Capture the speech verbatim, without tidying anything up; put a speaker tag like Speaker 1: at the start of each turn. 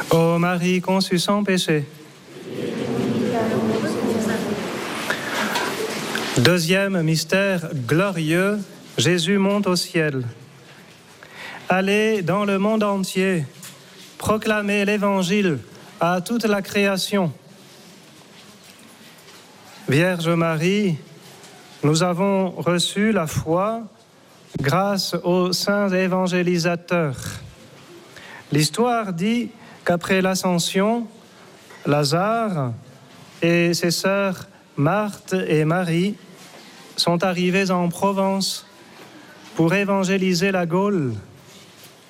Speaker 1: Ô Marie conçue sans péché. Deuxième mystère glorieux, Jésus monte au ciel. Allez dans le monde entier, proclamez l'Évangile à toute la création. Vierge Marie, nous avons reçu la foi grâce aux saints évangélisateurs. L'histoire dit qu'après l'Ascension, Lazare et ses sœurs Marthe et Marie sont arrivés en Provence pour évangéliser la Gaule